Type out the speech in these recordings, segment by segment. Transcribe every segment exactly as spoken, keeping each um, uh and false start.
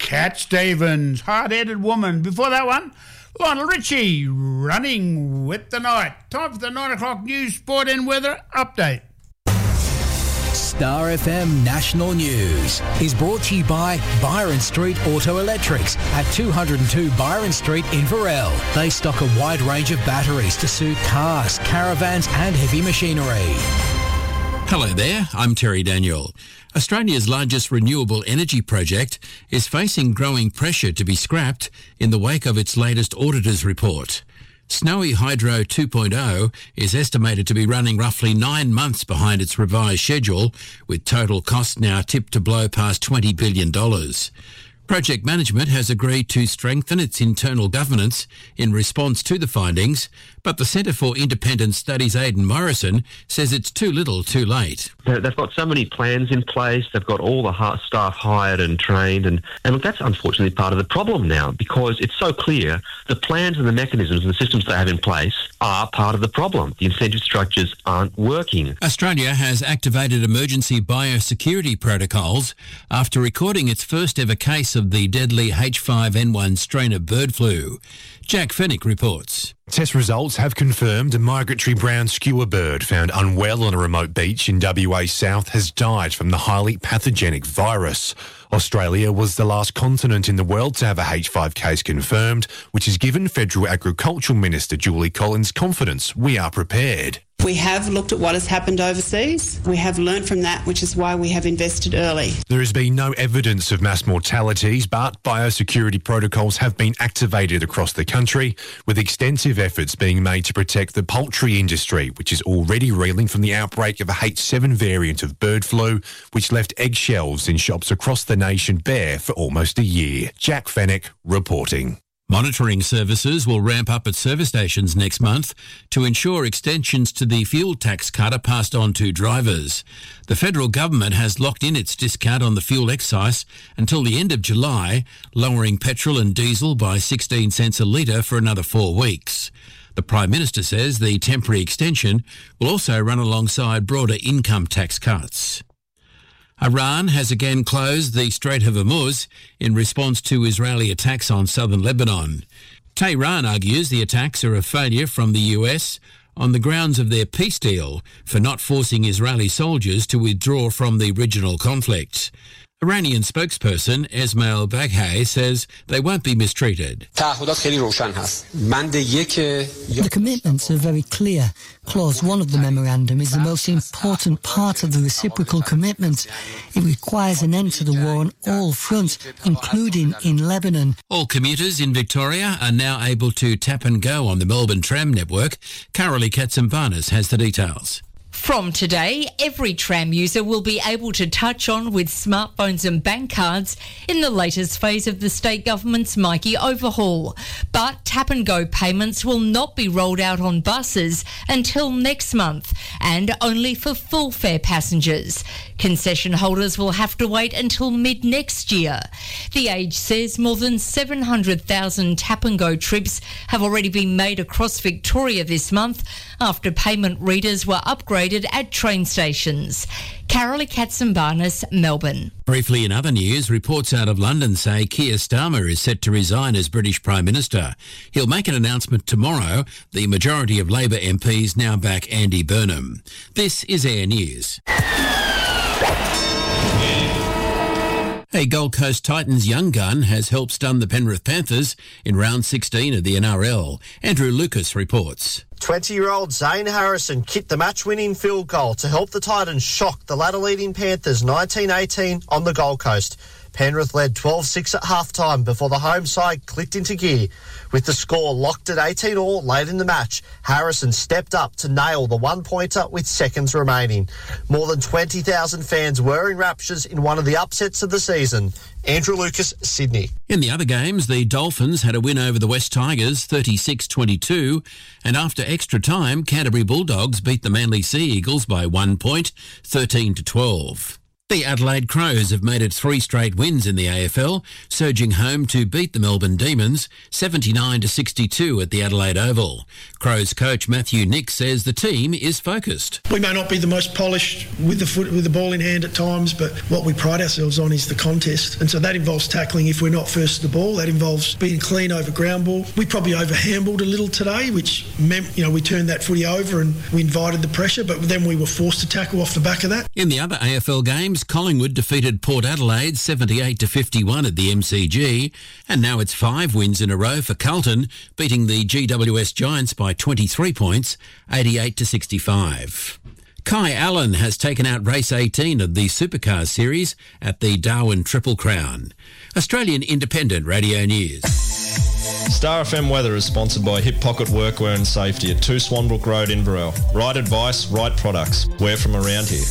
Cat Stevens, Hard-Headed Woman. Before that one, Lionel Richie, Running with the Night. Time for the nine o'clock news, sport and weather update. Star F M National News is brought to you by Byron Street Auto Electrics at two oh two Byron Street in Varel. They stock a wide range of batteries to suit cars, caravans and heavy machinery. Hello there, I'm Terry Daniel. Australia's largest renewable energy project is facing growing pressure to be scrapped in the wake of its latest auditor's report. Snowy Hydro two point oh is estimated to be running roughly nine months behind its revised schedule, with total costs now tipped to blow past twenty billion dollars. Project management has agreed to strengthen its internal governance in response to the findings, but the Centre for Independent Studies' Aidan Morrison says it's too little too late. They've got so many plans in place, they've got all the staff hired and trained, and, and look, that's unfortunately part of the problem now, because it's so clear the plans and the mechanisms and the systems they have in place are part of the problem. The incentive structures aren't working. Australia has activated emergency biosecurity protocols after recording its first ever case of the deadly H five N one strain of bird flu. Jack Fennick reports. Test results have confirmed a migratory brown skewer bird found unwell on a remote beach in W A South has died from the highly pathogenic virus. Australia was the last continent in the world to have a H five case confirmed, which has given Federal Agricultural Minister Julie Collins confidence we are prepared. We have looked at what has happened overseas. We have learned from that, which is why we have invested early. There has been no evidence of mass mortalities, but biosecurity protocols have been activated across the country, with extensive efforts being made to protect the poultry industry, which is already reeling from the outbreak of a H seven variant of bird flu, which left eggshells in shops across the nation bare for almost a year. Jack Fennick reporting. Monitoring services will ramp up at service stations next month to ensure extensions to the fuel tax cut are passed on to drivers. The federal government has locked in its discount on the fuel excise until the end of July, lowering petrol and diesel by sixteen cents a litre for another four weeks. The Prime Minister says the temporary extension will also run alongside broader income tax cuts. Iran has again closed the Strait of Hormuz in response to Israeli attacks on southern Lebanon. Tehran argues the attacks are a failure from the U S on the grounds of their peace deal for not forcing Israeli soldiers to withdraw from the regional conflict. Iranian spokesperson Esmail Baghei says they won't be mistreated. The commitments are very clear. Clause one of the memorandum is the most important part of the reciprocal commitment. It requires an end to the war on all fronts, including in Lebanon. All commuters in Victoria are now able to tap and go on the Melbourne tram network. Carolee Katsimbanis has the details. From today, every tram user will be able to touch on with smartphones and bank cards in the latest phase of the state government's Mikey overhaul. But tap and go payments will not be rolled out on buses until next month, and only for full fare passengers. Concession holders will have to wait until mid next year. The Age says more than seven hundred thousand tap and go trips have already been made across Victoria this month after payment readers were upgraded at train stations. Carolee Katsimbanis, Melbourne. Briefly in other news, reports out of London say Keir Starmer is set to resign as British Prime Minister. He'll make an announcement tomorrow. The majority of Labor M Ps now back Andy Burnham. This is Air News. A Gold Coast Titans young gun has helped stun the Penrith Panthers in round sixteen of the N R L. Andrew Lucas reports. twenty-year-old Zane Harrison kicked the match-winning field goal to help the Titans shock the ladder-leading Panthers nineteen eighteen on the Gold Coast. Penrith led twelve six at half-time before the home side clicked into gear. With the score locked at eighteen all late in the match, Harrison stepped up to nail the one-pointer with seconds remaining. More than twenty thousand fans were in raptures in one of the upsets of the season. Andrew Lucas, Sydney. In the other games, the Dolphins had a win over the West Tigers, thirty-six twenty-two, and after extra time, Canterbury Bulldogs beat the Manly Sea Eagles by one point, thirteen to twelve. The Adelaide Crows have made it three straight wins in the A F L, surging home to beat the Melbourne Demons seventy-nine to sixty-two at the Adelaide Oval. Crows coach Matthew Nick says the team is focused. We may not be the most polished with the foot, with the ball in hand at times, but what we pride ourselves on is the contest, and so that involves tackling if we're not first to the ball. That involves being clean over ground ball. We probably over-handballed a little today, which meant, you know, we turned that footy over and we invited the pressure, but then we were forced to tackle off the back of that. In the other A F L games, Collingwood defeated Port Adelaide seventy-eight to fifty-one at the M C G, and now it's five wins in a row for Carlton, beating the G W S Giants by twenty-three points, eighty-eight to sixty-five. Kai Allen has taken out race eighteen of the Supercars series at the Darwin Triple Crown. Australian Independent Radio News. Star F M weather is sponsored by Hip Pocket Workwear and Safety at two Swanbrook Road, Inverell. Right advice, right products. We're from around here.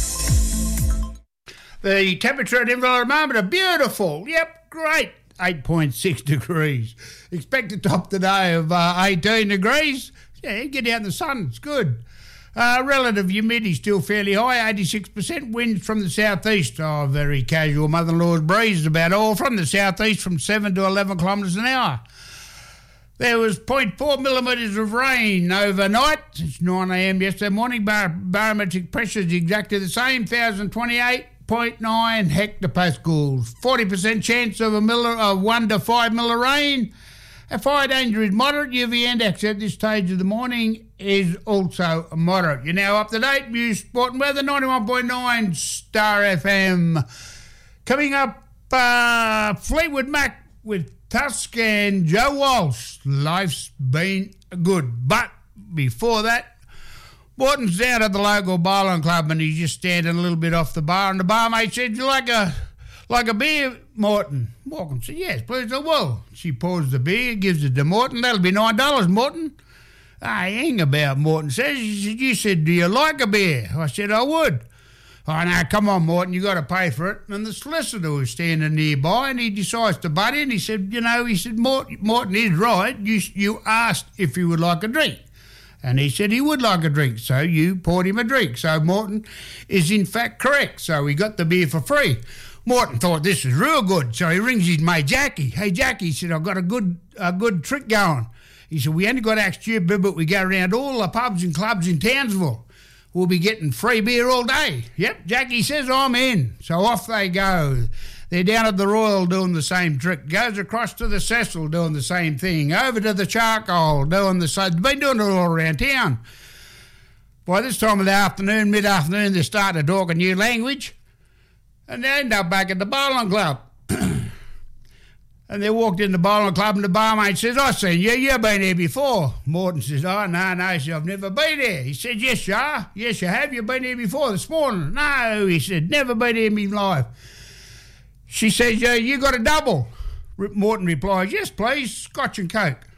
The temperature at Inverell at the moment are beautiful. Yep, great. eight point six degrees. Expect a top today of uh, eighteen degrees. Yeah, get out in the sun. It's good. Uh, relative humidity still fairly high, eighty-six percent. Winds from the southeast. Oh, very casual mother-in-law's breeze about all from the southeast from seven to eleven kilometres an hour. There was zero point four millimetres of rain overnight. It's nine a.m. yesterday morning. Bar- barometric pressure is exactly the same, one thousand twenty-eight point nine hectopascals. forty percent chance of a miller of one to five mil of rain. A fire danger is moderate. U V index at this stage of the morning is also moderate. You're now up to date. News, sport and weather, ninety-one point nine Star F M. Coming up, uh, Fleetwood Mac with Tusk and Joe Walsh. Life's been good. But before that, Morton's down at the local bowling club and he's just standing a little bit off the bar, and the barmaid said, "You like a like a beer, Morton?" Morton said, "Yes, please, I will." She pours the beer, gives it to Morton. "That'll be nine dollars, Morton." "I hang about," Morton says. She said, "You said, do you like a beer?" I said, "I would." "Oh, no, come on, Morton, you got to pay for it." And the solicitor was standing nearby and he decides to butt in. He said, you know, he said, Morton, Morton is right. You, you asked if he would like a drink. And he said he would like a drink, so you poured him a drink. So Morton is in fact correct. So he got the beer for free. Morton thought this was real good, so he rings his mate Jackie. "Hey, Jackie," he said, "I've got a good a good trick going." He said, "We only got Axe Tube, but we go around all the pubs and clubs in Townsville. We'll be getting free beer all day." Yep, Jackie says, "I'm in." So off they go. They're down at the Royal doing the same trick. Goes across to the Cecil doing the same thing. Over to the Charcoal doing the same. They've been doing it all around town. By this time of the afternoon, mid-afternoon, they start to talk a new language. And they end up back at the bowling club. And they walked in the bowling club and the barmaid says, "I seen you, you've been here before." Morton says, "Oh, no, no," he said, "I've never been here." He said, "Yes, you are. Yes, you have. You've been here before this morning." "No," he said, "never been here in my life." She says, "Yeah, you got a double?" Morton replies, "Yes, please, Scotch and Coke."